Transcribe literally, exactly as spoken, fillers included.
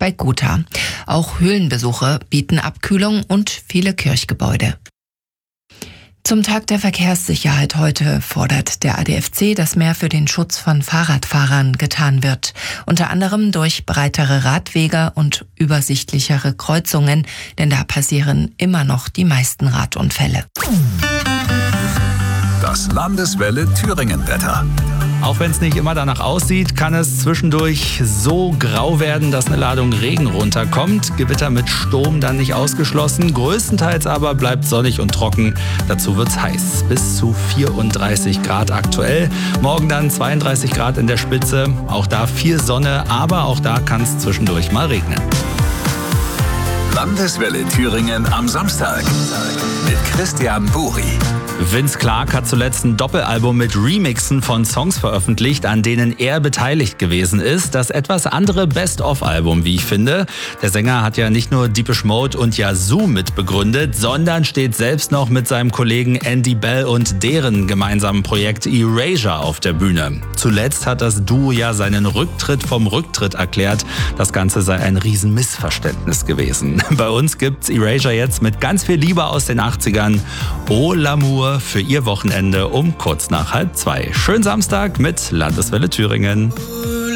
bei Gotha. Auch Höhlenbesuche bieten Abkühlung und viele Kirchgebäude. Zum Tag der Verkehrssicherheit heute fordert der A D F C, dass mehr für den Schutz von Fahrradfahrern getan wird. Unter anderem durch breitere Radwege und übersichtlichere Kreuzungen, denn da passieren immer noch die meisten Radunfälle. Das Landeswelle Thüringen-Wetter. Auch wenn es nicht immer danach aussieht, kann es zwischendurch so grau werden, dass eine Ladung Regen runterkommt. Gewitter mit Sturm dann nicht ausgeschlossen. Größtenteils aber bleibt sonnig und trocken. Dazu wird's heiß. Bis zu vierunddreißig Grad aktuell. Morgen dann zweiunddreißig Grad in der Spitze. Auch da viel Sonne, aber auch da kann es zwischendurch mal regnen. Landeswelle Thüringen am Samstag mit Christian Buri. Vince Clarke hat zuletzt ein Doppelalbum mit Remixen von Songs veröffentlicht, an denen er beteiligt gewesen ist. Das etwas andere Best-of-Album, wie ich finde. Der Sänger hat ja nicht nur Depeche Mode und Yazoo mitbegründet, sondern steht selbst noch mit seinem Kollegen Andy Bell und deren gemeinsamen Projekt Erasure auf der Bühne. Zuletzt hat das Duo ja seinen Rücktritt vom Rücktritt erklärt. Das Ganze sei ein Riesenmissverständnis gewesen. Bei uns gibt's Erasure jetzt mit ganz viel Liebe aus den achtzigern. Oh L'amour für Ihr Wochenende um kurz nach halb zwei. Schönen Samstag mit Landeswelle Thüringen.